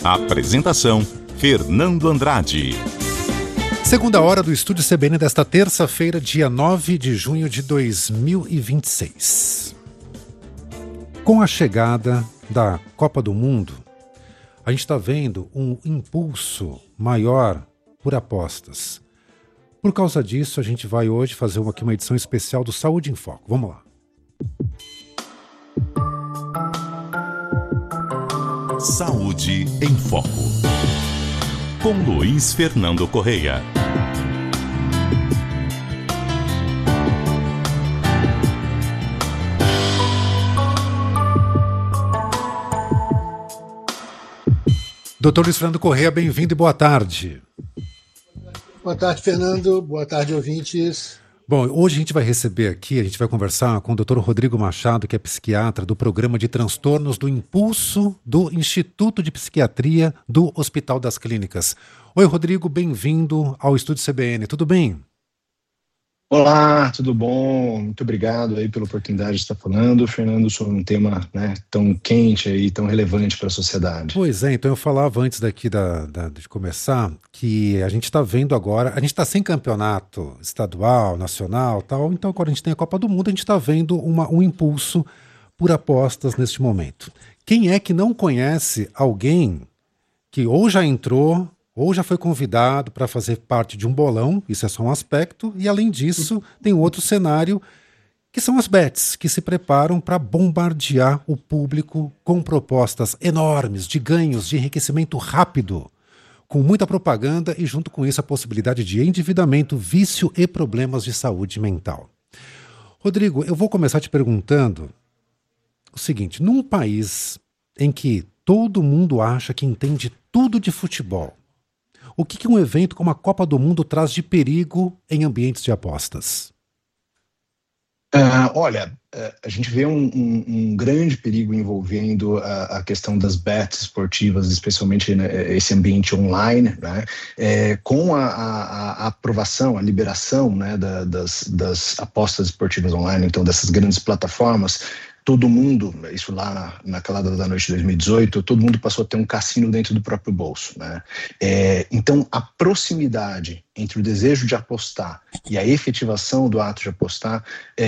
Apresentação: Fernando Andrade. Segunda hora do Estúdio CBN desta terça-feira, dia 9 de junho de 2026. Com a chegada da Copa do Mundo, a gente está vendo um impulso maior por apostas. Por causa disso, a gente vai hoje fazer aqui uma edição especial do Saúde em Foco. Vamos lá. Saúde em Foco, com Luiz Fernando Correia. Doutor Luiz Fernando Correia, bem-vindo e boa tarde. Boa tarde, Fernando. Boa tarde, ouvintes. Bom, hoje a gente vai receber aqui, a gente vai conversar com o Dr. Rodrigo Machado, que é psiquiatra do Programa de Transtornos do Impulso do Instituto de Psiquiatria do Hospital das Clínicas. Oi, Rodrigo, bem-vindo ao Estúdio CBN. Tudo bem? Olá, tudo bom? Muito obrigado aí pela oportunidade de estar falando, Fernando, sobre um tema, tão quente e tão relevante para a sociedade. Pois é, então eu falava antes daqui de começar que a gente está vendo agora, a gente está sem campeonato estadual, nacional, tal, então agora a gente tem a Copa do Mundo, a gente está vendo um impulso por apostas neste momento. Quem é que não conhece alguém que ou já entrou ou já foi convidado para fazer parte de um bolão, isso é só um aspecto, e além disso tem outro cenário, que são as bets, que se preparam para bombardear o público com propostas enormes de ganhos, de enriquecimento rápido, com muita propaganda e junto com isso a possibilidade de endividamento, vício e problemas de saúde mental. Rodrigo, eu vou começar te perguntando o seguinte, num país em que todo mundo acha que entende tudo de futebol, o que um evento como a Copa do Mundo traz de perigo em ambientes de apostas? Olha, a gente vê um grande perigo envolvendo a questão das bets esportivas, especialmente esse ambiente online, com a aprovação, a liberação das apostas esportivas online, então dessas grandes plataformas. Todo mundo, isso lá na calada da noite de 2018, todo mundo passou a ter um cassino dentro do próprio bolso. Então, a proximidade entre o desejo de apostar e a efetivação do ato de apostar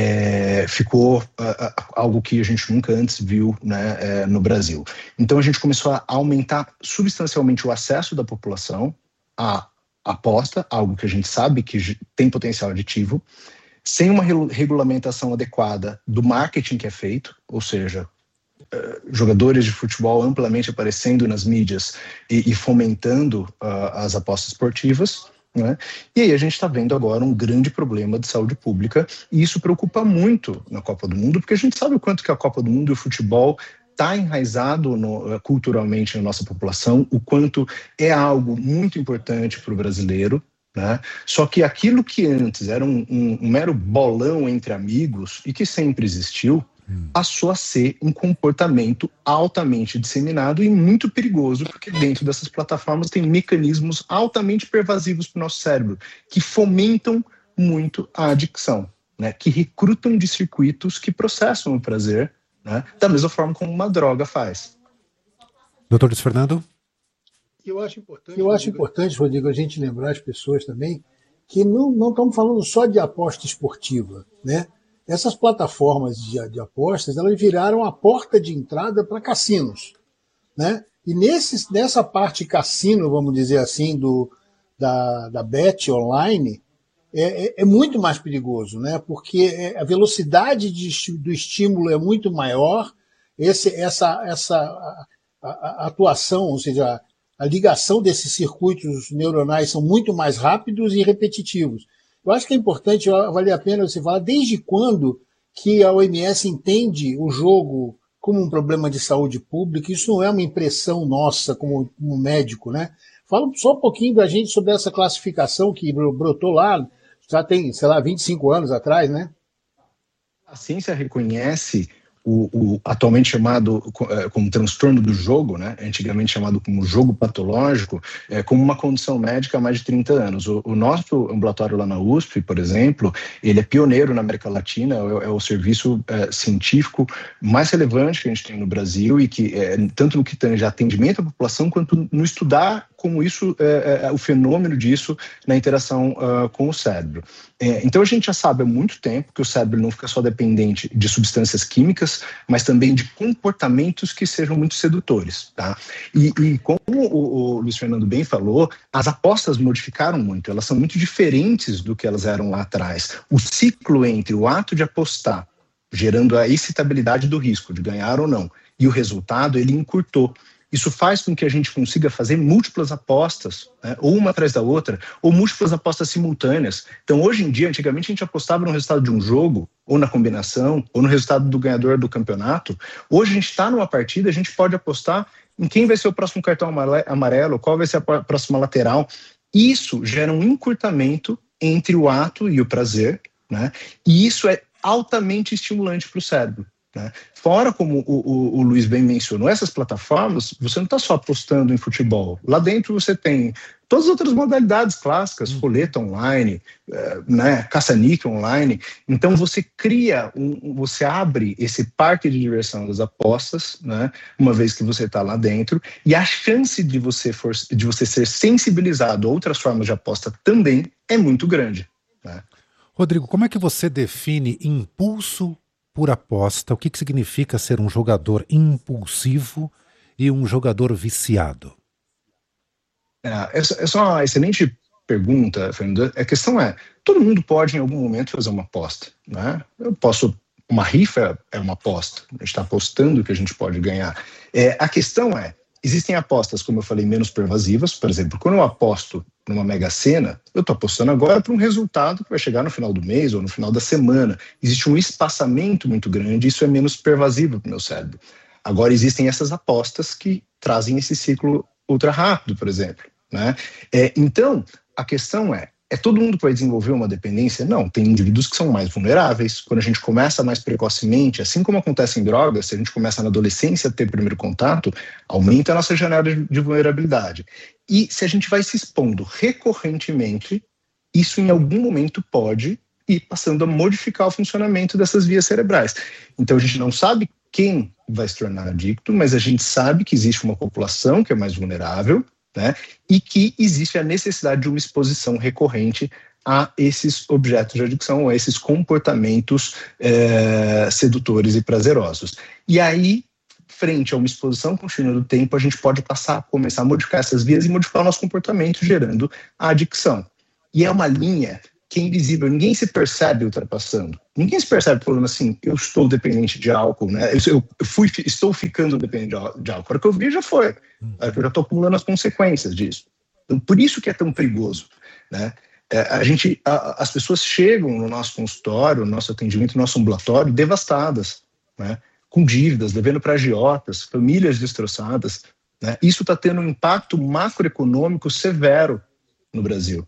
ficou algo que a gente nunca antes viu no Brasil. Então, a gente começou a aumentar substancialmente o acesso da população à aposta, algo que a gente sabe que tem potencial aditivo, sem uma regulamentação adequada do marketing que é feito, ou seja, jogadores de futebol amplamente aparecendo nas mídias e fomentando as apostas esportivas. E aí a gente está vendo agora um grande problema de saúde pública, e isso preocupa muito na Copa do Mundo, porque a gente sabe o quanto que a Copa do Mundo e o futebol está enraizado culturalmente na nossa população, o quanto é algo muito importante para o brasileiro. Só que aquilo que antes era um mero bolão entre amigos e que sempre existiu, passou a ser um comportamento altamente disseminado e muito perigoso, porque dentro dessas plataformas tem mecanismos altamente pervasivos para o nosso cérebro, que fomentam muito a adicção, que recrutam de circuitos que processam o prazer, da mesma forma como uma droga faz. Doutor Luiz Fernando? Eu acho importante, Rodrigo, a gente lembrar as pessoas também que não estamos falando só de aposta esportiva, Essas plataformas de apostas, elas viraram a porta de entrada para cassinos, E nessa parte cassino, vamos dizer assim, da bet online, é muito mais perigoso, Porque a velocidade do estímulo é muito maior, essa atuação, ou seja, a ligação desses circuitos neuronais são muito mais rápidos e repetitivos. Eu acho que é importante, vale a pena você falar, desde quando que a OMS entende o jogo como um problema de saúde pública. Isso não é uma impressão nossa como médico, Fala só um pouquinho da gente sobre essa classificação que brotou lá, já tem, 25 anos atrás, A ciência reconhece atualmente chamado como transtorno do jogo, né, antigamente chamado como jogo patológico, como uma condição médica há mais de 30 anos. O nosso ambulatório lá na USP, por exemplo, ele é pioneiro na América Latina, é o serviço científico mais relevante que a gente tem no Brasil e que, tanto no que tange atendimento à população, quanto no estudar como isso, o fenômeno disso na interação com o cérebro. Então a gente já sabe há muito tempo que o cérebro não fica só dependente de substâncias químicas, mas também de comportamentos que sejam muito sedutores, tá? E como o Luiz Fernando bem falou, as apostas modificaram muito, elas são muito diferentes do que elas eram lá atrás. O ciclo entre o ato de apostar, gerando a excitabilidade do risco de ganhar ou não, e o resultado, ele encurtou. Isso faz com que a gente consiga fazer múltiplas apostas, né, ou uma atrás da outra, ou múltiplas apostas simultâneas. Então, hoje em dia, antigamente a gente apostava no resultado de um jogo, ou na combinação, ou no resultado do ganhador do campeonato. Hoje a gente está numa partida, a gente pode apostar em quem vai ser o próximo cartão amarelo, qual vai ser a próxima lateral. Isso gera um encurtamento entre o ato e o prazer, né, e isso é altamente estimulante para o cérebro. Né? Fora, como o Luiz bem mencionou, essas plataformas, você não está só apostando em futebol. Lá dentro você tem todas as outras modalidades clássicas, roleta online, né, caça-níquel online. Então você cria, você abre esse parque de diversão das apostas, né, uma vez que você está lá dentro, e a chance de você ser sensibilizado a outras formas de aposta também é muito grande. Né? Rodrigo, como é que você define impulso por aposta? O que significa ser um jogador impulsivo e um jogador viciado? Essa é uma excelente pergunta, Fernando. A questão é, todo mundo pode em algum momento fazer uma aposta, né? Uma rifa é uma aposta, a gente está apostando que a gente pode ganhar. A questão é, existem apostas, como eu falei, menos pervasivas. Por exemplo, quando eu aposto numa mega-sena, eu estou apostando agora para um resultado que vai chegar no final do mês ou no final da semana. Existe um espaçamento muito grande, isso é menos pervasivo para o meu cérebro. Agora, existem essas apostas que trazem esse ciclo ultra rápido, por exemplo. Né? Então, a questão é todo mundo que vai desenvolver uma dependência? Não, tem indivíduos que são mais vulneráveis. Quando a gente começa mais precocemente, assim como acontece em drogas, se a gente começa na adolescência a ter primeiro contato, aumenta a nossa janela de vulnerabilidade. E se a gente vai se expondo recorrentemente, isso em algum momento pode ir passando a modificar o funcionamento dessas vias cerebrais. Então a gente não sabe quem vai se tornar adicto, mas a gente sabe que existe uma população que é mais vulnerável, né, e que existe a necessidade de uma exposição recorrente a esses objetos de adicção, a esses comportamentos sedutores e prazerosos. E aí, frente a uma exposição contínua do tempo, a gente pode começar a modificar essas vias e modificar o nosso comportamento, gerando a adicção. E é uma linha que é invisível, ninguém se percebe ultrapassando. Ninguém se percebe falando assim, eu estou dependente de álcool, né? Estou ficando dependente de álcool. A hora que eu vi, já foi. Eu já estou acumulando as consequências disso. Então, por isso que é tão perigoso. Né? As pessoas chegam no nosso consultório, no nosso atendimento, no nosso ambulatório, devastadas, né? Com dívidas, devendo para agiotas, famílias destroçadas. Né? Isso está tendo um impacto macroeconômico severo no Brasil.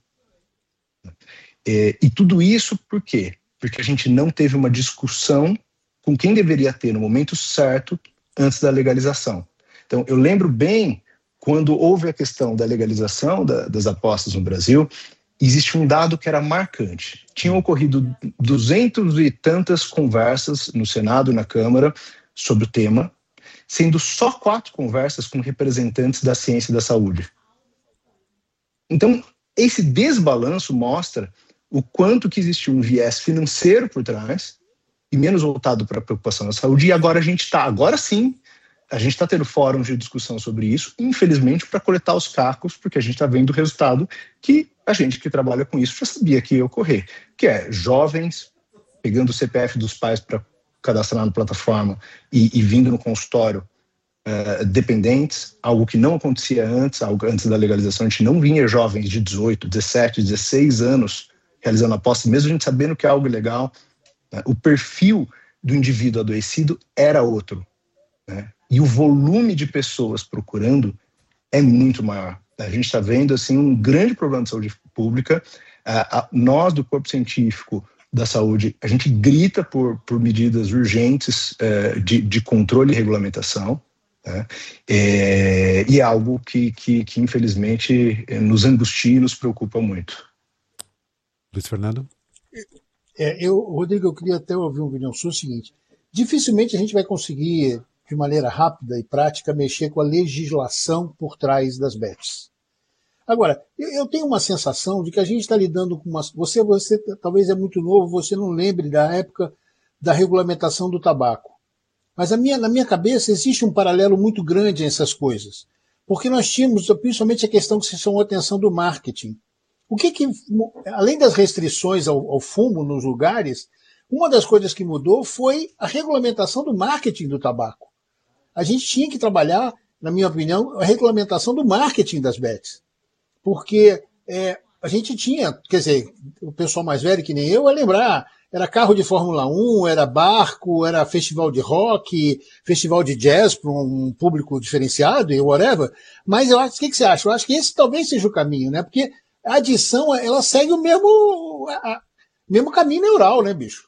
E tudo isso por quê? Porque a gente não teve uma discussão com quem deveria ter no momento certo antes da legalização. Então, eu lembro bem, quando houve a questão da legalização das apostas no Brasil, existe um dado que era marcante. Tinham ocorrido 200 e tantas conversas no Senado e na Câmara sobre o tema, sendo só 4 conversas com representantes da ciência e da saúde. Então, esse desbalanço mostra o quanto que existiu um viés financeiro por trás e menos voltado para a preocupação da saúde. E agora agora sim, a gente está tendo fóruns de discussão sobre isso, infelizmente, para coletar os cacos, porque a gente está vendo o resultado que a gente que trabalha com isso já sabia que ia ocorrer, que é jovens pegando o CPF dos pais para cadastrar na plataforma e vindo no consultório dependentes, algo que não acontecia antes da legalização. A gente não vinha jovens de 18, 17, 16 anos realizando apostas, mesmo a gente sabendo que é algo ilegal. Né? O perfil do indivíduo adoecido era outro. Né? E o volume de pessoas procurando é muito maior. A gente está vendo assim, um grande problema de saúde pública. Nós, do corpo científico, da saúde, a gente grita por medidas urgentes de controle e regulamentação, né? E é algo que infelizmente nos angustia e nos preocupa muito. Luiz Fernando? Rodrigo, eu queria até ouvir uma opinião sua, o seguinte: dificilmente a gente vai conseguir, de maneira rápida e prática, mexer com a legislação por trás das bets. Agora, eu tenho uma sensação de que a gente está lidando com umas... Você talvez é muito novo, você não lembre da época da regulamentação do tabaco. Mas na minha cabeça existe um paralelo muito grande a essas coisas. Porque nós tínhamos, principalmente, a questão que se chamou a atenção do marketing. Além das restrições ao fumo nos lugares, uma das coisas que mudou foi a regulamentação do marketing do tabaco. A gente tinha que trabalhar, na minha opinião, a regulamentação do marketing das bets. Porque a gente tinha, quer dizer, o pessoal mais velho que nem eu vai lembrar, era carro de Fórmula 1, era barco, era festival de rock, festival de jazz para um público diferenciado e whatever. Mas eu acho, o que você acha? Eu acho que esse talvez seja o caminho, né? Porque a adição, ela segue o mesmo caminho neural, né, bicho?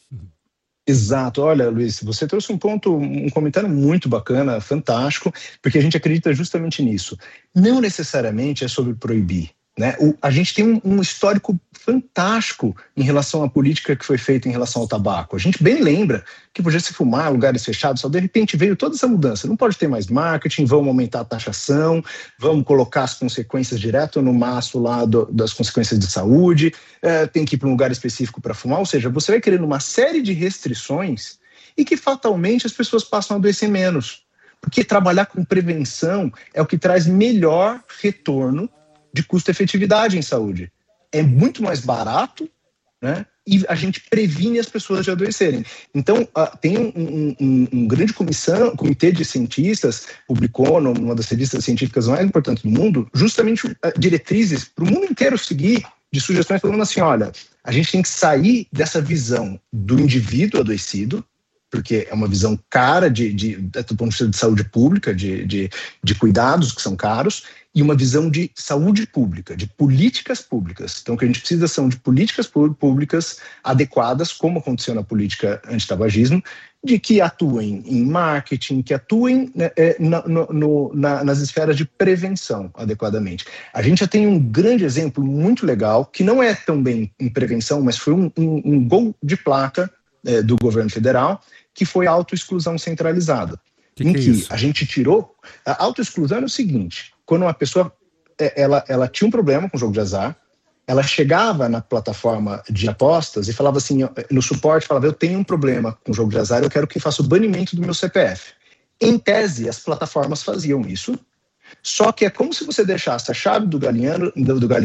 Exato. Olha, Luiz, você trouxe um comentário muito bacana, fantástico, porque a gente acredita justamente nisso. Não necessariamente é sobre proibir, né? A gente tem um histórico fantástico em relação à política que foi feita em relação ao tabaco. A gente bem lembra que podia se fumar em lugares fechados, só de repente veio toda essa mudança. Não pode ter mais marketing, vamos aumentar a taxação, vamos colocar as consequências direto no maço lá das consequências de saúde, tem que ir para um lugar específico para fumar, ou seja, você vai querendo uma série de restrições e que fatalmente as pessoas passam a adoecer menos. Porque trabalhar com prevenção é o que traz melhor retorno de custo-efetividade em saúde. É muito mais barato, né? E a gente previne as pessoas de adoecerem. Então, tem um grande comitê de cientistas, publicou numa das revistas científicas mais importantes do mundo, justamente diretrizes para o mundo inteiro seguir, de sugestões falando assim, olha, a gente tem que sair dessa visão do indivíduo adoecido, porque é uma visão cara do ponto de vista de saúde pública, de cuidados que são caros, e uma visão de saúde pública, de políticas públicas. Então, o que a gente precisa são de políticas públicas adequadas, como aconteceu na política antitabagismo, de que atuem em marketing, que atuem nas esferas de prevenção adequadamente. A gente já tem um grande exemplo muito legal, que não é tão bem em prevenção, mas foi um gol de placa do governo federal, que foi a autoexclusão centralizada. Em que a gente tirou... A autoexclusão é o seguinte: quando uma pessoa ela tinha um problema com o jogo de azar, ela chegava na plataforma de apostas e falava assim, no suporte, falava, eu tenho um problema com o jogo de azar, eu quero que faça o banimento do meu CPF. Em tese, as plataformas faziam isso, só que é como se você deixasse a chave do galinheiro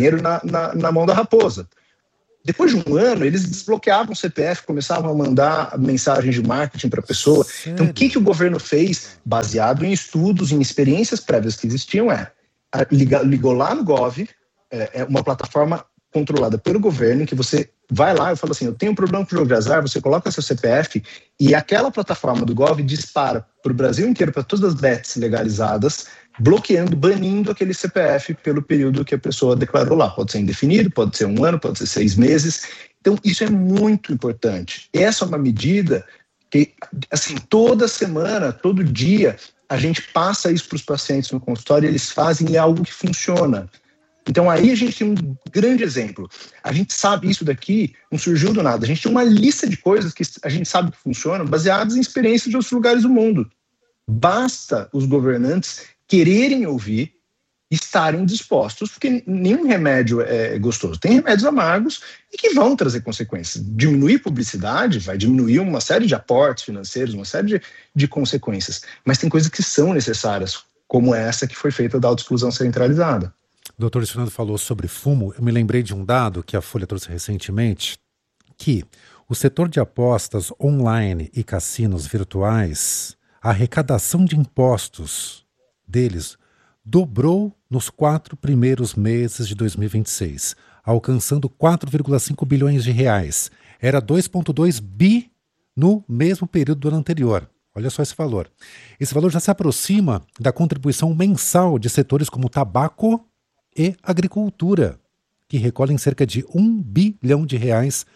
na mão da raposa. Depois de um ano, eles desbloqueavam o CPF, começavam a mandar mensagens de marketing para a pessoa. Sério? Então, o que o governo fez, baseado em estudos, em experiências prévias que existiam, ligou lá no Gov, é uma plataforma controlada pelo governo, em que você vai lá e fala assim, eu tenho um problema com o jogo de azar, você coloca seu CPF e aquela plataforma do Gov dispara para o Brasil inteiro, para todas as bets legalizadas, bloqueando, banindo aquele CPF pelo período que a pessoa declarou lá. Pode ser indefinido, pode ser 1 ano, pode ser 6 meses. Então, isso é muito importante. Essa é uma medida que, assim, toda semana, todo dia, a gente passa isso para os pacientes no consultório e eles fazem e é algo que funciona. Então, aí a gente tem um grande exemplo. A gente sabe isso daqui, não surgiu do nada. A gente tem uma lista de coisas que a gente sabe que funcionam baseadas em experiências de outros lugares do mundo. Basta os governantes quererem ouvir, estarem dispostos, porque nenhum remédio é gostoso. Tem remédios amargos e que vão trazer consequências. Diminuir publicidade vai diminuir uma série de aportes financeiros, uma série de consequências. Mas tem coisas que são necessárias, como essa que foi feita da autoexclusão centralizada. O doutor Luiz Fernando falou sobre fumo. Eu me lembrei de um dado que a Folha trouxe recentemente, que o setor de apostas online e cassinos virtuais, a arrecadação de impostos deles dobrou nos 4 primeiros meses de 2026, alcançando 4,5 bilhões de reais. Era 2,2 bi no mesmo período do ano anterior. Olha só esse valor. Esse valor já se aproxima da contribuição mensal de setores como tabaco e agricultura, que recolhem cerca de 1 bilhão de reais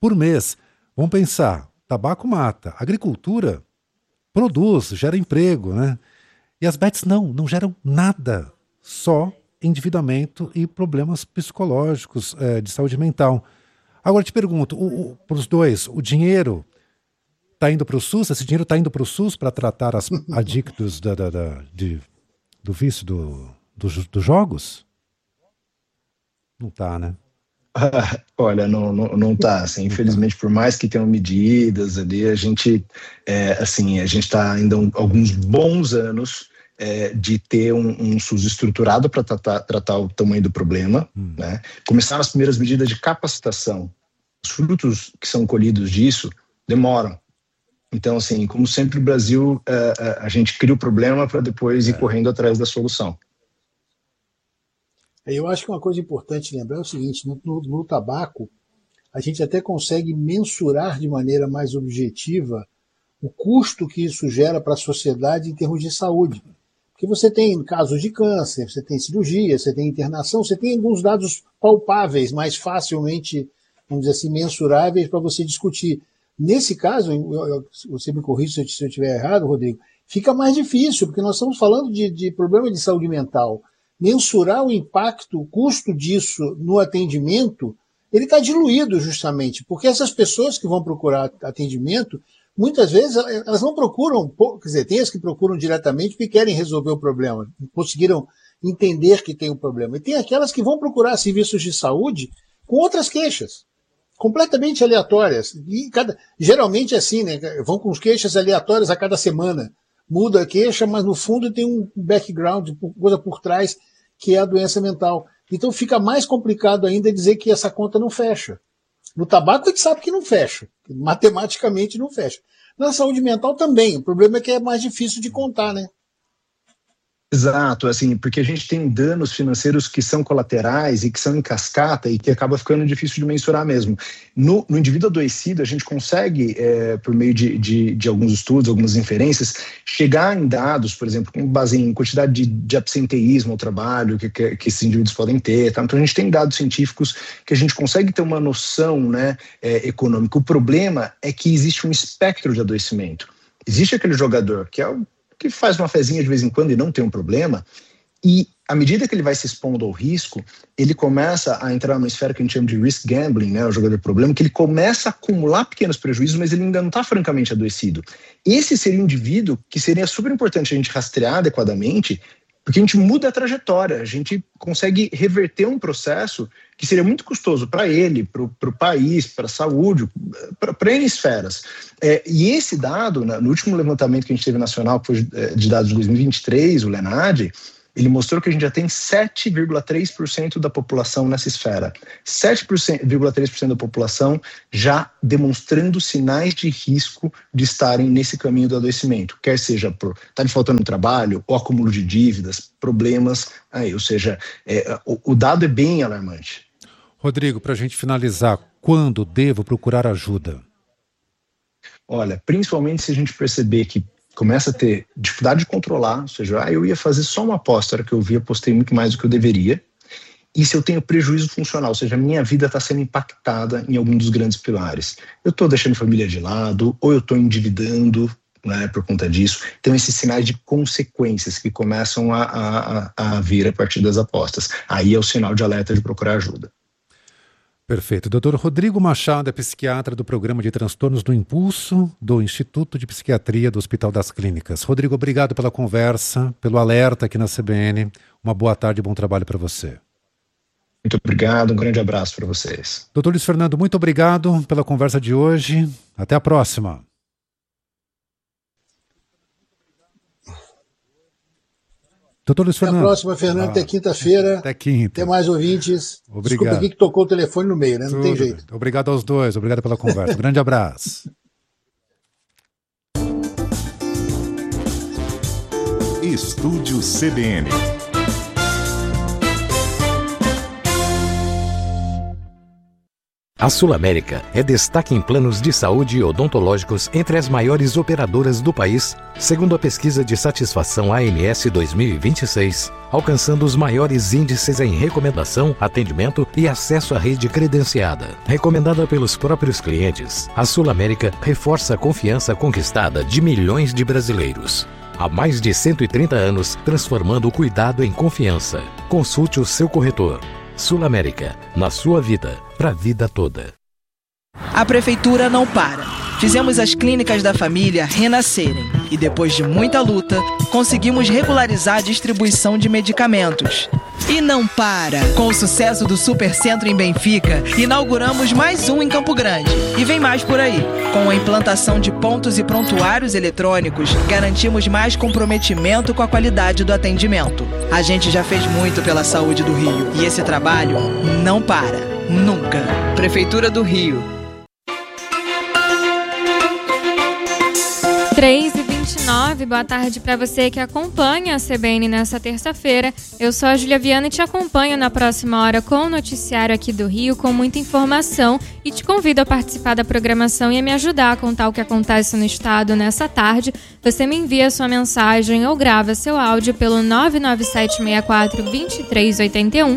por mês. Vamos pensar, tabaco mata, agricultura produz, gera emprego, né? E as bets não geram nada, só endividamento e problemas psicológicos de saúde mental. Agora eu te pergunto, para os dois, o dinheiro está indo para o SUS? Esse dinheiro está indo para o SUS para tratar as adictos do vício dos jogos? Não está, né? Olha, não tá, assim, infelizmente, por mais que tenham medidas ali, a gente está ainda alguns bons anos de ter um SUS estruturado para tratar o tamanho do problema, né? Começaram as primeiras medidas de capacitação. Os frutos que são colhidos disso demoram. Então, assim, como sempre no Brasil, a gente cria o problema para depois ir correndo atrás da solução. Eu acho que uma coisa importante lembrar é o seguinte, no tabaco, a gente até consegue mensurar de maneira mais objetiva o custo que isso gera para a sociedade em termos de saúde. Porque você tem casos de câncer, você tem cirurgia, você tem internação, você tem alguns dados palpáveis, mais facilmente, vamos dizer assim, mensuráveis para você discutir. Nesse caso, você me corrija se eu estiver errado, Rodrigo, fica mais difícil, porque nós estamos falando de problema de saúde mental. Mensurar o impacto, o custo disso no atendimento, ele está diluído justamente, porque essas pessoas que vão procurar atendimento, muitas vezes elas não procuram, quer dizer, tem as que procuram diretamente porque querem resolver o problema, conseguiram entender que tem um problema. E tem aquelas que vão procurar serviços de saúde com outras queixas, completamente aleatórias. E geralmente é assim, né? Vão com queixas aleatórias a cada semana. Muda a queixa, mas no fundo tem um background, coisa por trás, que é a doença mental. Então fica mais complicado ainda dizer que essa conta não fecha. No tabaco a gente sabe que não fecha, matematicamente não fecha. Na saúde mental também, o problema é que é mais difícil de contar, né? Exato, assim, porque a gente tem danos financeiros que são colaterais e que são em cascata e que acaba ficando difícil de mensurar mesmo. No indivíduo adoecido, a gente consegue, por meio de alguns estudos, algumas inferências, chegar em dados, por exemplo, com base em quantidade de absenteísmo ao trabalho que esses indivíduos podem ter. Tá? Então a gente tem dados científicos que a gente consegue ter uma noção, né, econômica. O problema é que existe um espectro de adoecimento. Existe aquele jogador que faz uma fezinha de vez em quando e não tem um problema, e à medida que ele vai se expondo ao risco, ele começa a entrar numa esfera que a gente chama de risk gambling, né, o jogador problema, que ele começa a acumular pequenos prejuízos, mas ele ainda não está francamente adoecido. Esse seria um indivíduo que seria super importante a gente rastrear adequadamente, porque a gente muda a trajetória, a gente consegue reverter um processo que seria muito custoso para ele, para o país, para a saúde, para N esferas. E esse dado, no último levantamento que a gente teve nacional, que foi de dados de 2023, o Lenad, ele mostrou que a gente já tem 7,3% da população nessa esfera. 7,3% da população já demonstrando sinais de risco de estarem nesse caminho do adoecimento. Quer seja por estarem faltando no trabalho, ou acúmulo de dívidas, problemas. Ou seja, o dado é bem alarmante. Rodrigo, para a gente finalizar, quando devo procurar ajuda? Olha, principalmente se a gente perceber que começa a ter dificuldade de controlar, ou seja, eu ia fazer só uma aposta, era que eu apostei muito mais do que eu deveria, e se eu tenho prejuízo funcional, ou seja, a minha vida está sendo impactada em algum dos grandes pilares. Eu estou deixando família de lado, ou eu estou endividando, né, por conta disso. Então, esses sinais de consequências que começam a vir a partir das apostas. Aí é o sinal de alerta de procurar ajuda. Perfeito. Dr. Rodrigo Machado é psiquiatra do Programa de Transtornos do Impulso do Instituto de Psiquiatria do Hospital das Clínicas. Rodrigo, obrigado pela conversa, pelo alerta aqui na CBN. Uma boa tarde e bom trabalho para você. Muito obrigado, um grande abraço para vocês. Dr. Luiz Fernando, muito obrigado pela conversa de hoje. Até a próxima. Doutor Luiz Fernando. Até a próxima, Fernando. Até quinta-feira. Até quinta. Até mais ouvintes. Obrigado. Desculpa aqui que tocou o telefone no meio, né? Não tem jeito. Obrigado aos dois. Obrigado pela conversa. Um grande abraço. Estúdio CBN. A Sul América é destaque em planos de saúde odontológicos entre as maiores operadoras do país, segundo a pesquisa de satisfação ANS 2026. alcançando os maiores índices em recomendação, atendimento e acesso à rede credenciada. Recomendada pelos próprios clientes, a Sul América reforça a confiança conquistada de milhões de brasileiros. Há mais de 130 anos, transformando o cuidado em confiança. Consulte o seu corretor. Sul América, na sua vida, para a vida toda. A prefeitura não para. Fizemos as clínicas da família renascerem e, depois de muita luta, conseguimos regularizar a distribuição de medicamentos. E não para! Com o sucesso do Supercentro em Benfica, inauguramos mais um em Campo Grande. E vem mais por aí. Com a implantação de pontos e prontuários eletrônicos, garantimos mais comprometimento com a qualidade do atendimento. A gente já fez muito pela saúde do Rio e esse trabalho não para. Nunca. Prefeitura do Rio. 3h29, boa tarde para você que acompanha a CBN nessa terça-feira. Eu sou a Júlia Viana e te acompanho na próxima hora com o noticiário aqui do Rio, com muita informação, e te convido a participar da programação e a me ajudar a contar o que acontece no estado nessa tarde. Você me envia sua mensagem ou grava seu áudio pelo 99764-2381,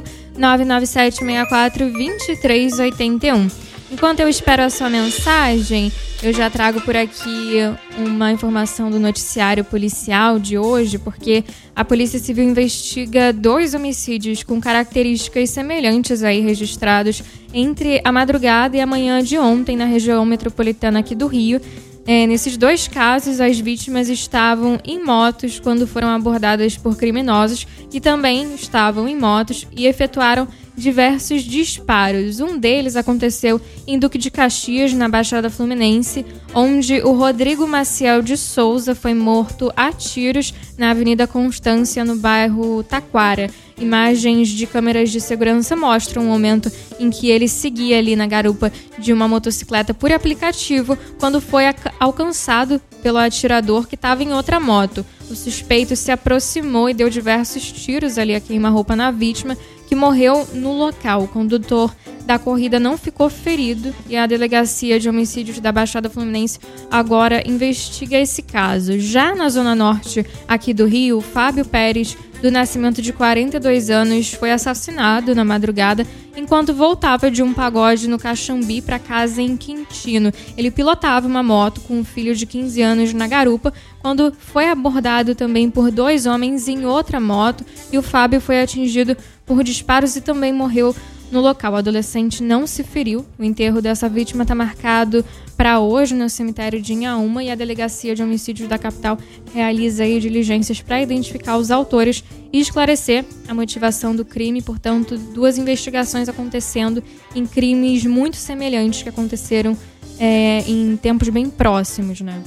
99764-2381. Enquanto eu espero a sua mensagem, eu já trago por aqui uma informação do noticiário policial de hoje, porque a Polícia Civil investiga 2 homicídios com características semelhantes aí registrados entre a madrugada e a manhã de ontem na região metropolitana aqui do Rio. Nesses 2 casos, as vítimas estavam em motos quando foram abordadas por criminosos, que também estavam em motos e efetuaram diversos disparos. Um deles aconteceu em Duque de Caxias, na Baixada Fluminense, onde o Rodrigo Maciel de Souza foi morto a tiros na Avenida Constância, no bairro Taquara. Imagens de câmeras de segurança mostram o momento em que ele seguia ali na garupa de uma motocicleta por aplicativo, quando foi alcançado pelo atirador que estava em outra moto. O suspeito se aproximou e deu diversos tiros ali a queima-roupa na vítima, que morreu no local. O condutor da corrida não ficou ferido e a Delegacia de Homicídios da Baixada Fluminense agora investiga esse caso. Já na Zona Norte aqui do Rio, Fábio Pérez, do Nascimento, de 42 anos, foi assassinado na madrugada enquanto voltava de um pagode no Caxambi para casa em Quintino. Ele pilotava uma moto com um filho de 15 anos na garupa quando foi abordado também por 2 homens em outra moto, e o Fábio foi atingido por disparos e também morreu no local. O adolescente não se feriu. O enterro dessa vítima está marcado para hoje no cemitério de Inhaúma, e a Delegacia de Homicídios da capital realiza aí diligências para identificar os autores e esclarecer a motivação do crime. Portanto, 2 investigações acontecendo em crimes muito semelhantes que aconteceram em tempos bem próximos, né?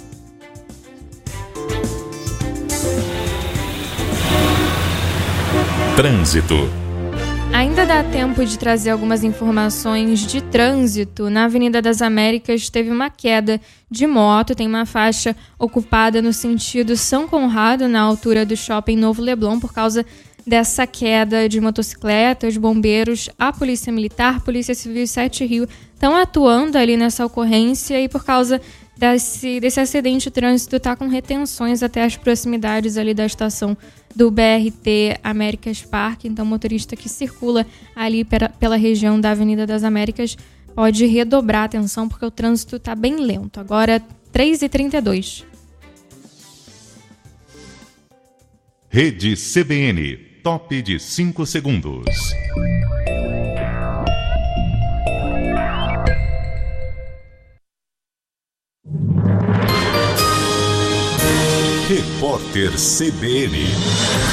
Trânsito. Ainda dá tempo de trazer algumas informações de trânsito. Na Avenida das Américas teve uma queda de moto, tem uma faixa ocupada no sentido São Conrado, na altura do Shopping Novo Leblon, por causa dessa queda de motocicleta. Os bombeiros, a Polícia Militar, Polícia Civil e 7 Rio estão atuando ali nessa ocorrência, e por causa desse acidente, o trânsito está com retenções até as proximidades ali da estação do BRT Américas Parque. Então, o motorista que circula ali pela região da Avenida das Américas pode redobrar a atenção, porque o trânsito está bem lento. Agora, 3h32. Rede CBN, top de 5 segundos. Repórter CBN.